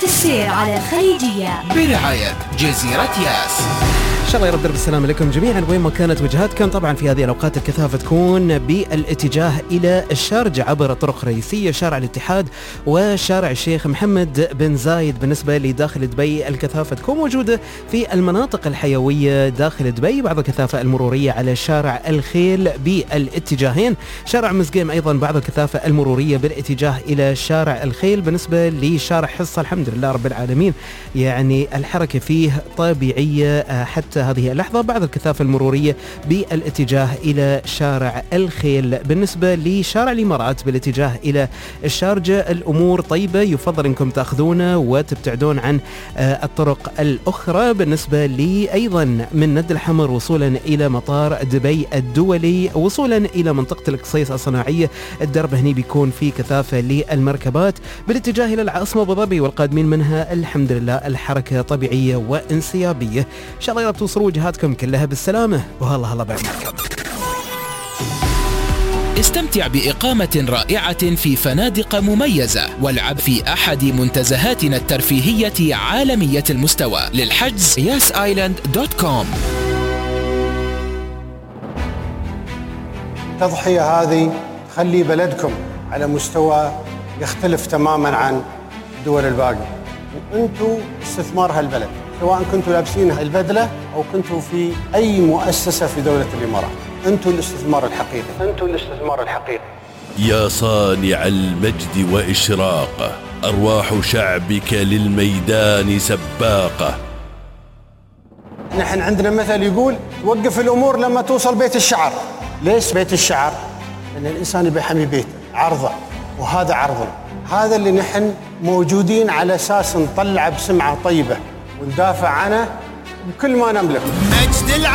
السير على الخليجية برعاية جزيرة ياس. إن شاء الله يرد بالسلامة لكم جميعا وين ما كانت وجهاتكم. طبعا في هذه الأوقات الكثافة تكون بالاتجاه إلى الشارجة عبر طرق رئيسية، شارع الاتحاد وشارع الشيخ محمد بن زايد. بالنسبة لداخل دبي الكثافة تكون موجودة في المناطق الحيوية داخل دبي، بعض الكثافة المرورية على شارع الخيل بالاتجاهين، شارع مزقيم أيضا بعض الكثافة المرورية بالاتجاه إلى شارع الخيل. بالنسبة لشارع حصة الحمد لله رب العالمين يعني الحركة فيه طبيعية حتى هذه اللحظة، بعض الكثافة المرورية بالاتجاه إلى شارع الخيل. بالنسبة لشارع الإمارات بالاتجاه إلى الشارجة الأمور طيبة، يفضل أنكم تأخذونه وتبتعدون عن الطرق الأخرى. بالنسبة لي أيضا من ند الحمر وصولا إلى مطار دبي الدولي وصولا إلى منطقة القصيص الصناعية، الدرب هني بيكون في كثافة للمركبات. بالاتجاه إلى العاصمة أبو ظبي والقادمين منها الحمد لله الحركة طبيعية وانسيابية. إن شاء الله يا رب توصلوا وجهاتكم كلها بالسلامة وهلا بعمركم. استمتع بإقامة رائعة في فنادق مميزة والعب في أحد منتزهاتنا الترفيهية عالمية المستوى. للحجز yasisland.com. التضحية هذه تخلي بلدكم على مستوى يختلف تماماً عن الدول الباقية، وأنتوا استثمار هالبلد، سواء كنتوا لابسين البدلة أو كنتوا في أي مؤسسة في دولة الإمارات. أنتوا الاستثمار الحقيقي، أنتوا الاستثمار الحقيقي. يا صانع المجد وإشراقه، أرواح شعبك للميدان سباقة. نحن عندنا مثل يقول وقف الأمور لما توصل بيت الشعر. ليش بيت الشعر؟ لأن الإنسان يبي يحمي بيته، عرضه، وهذا عرضنا. هذا اللي نحن موجودين على أساس نطلع بسمعة طيبة وندافع عنه بكل ما نملك.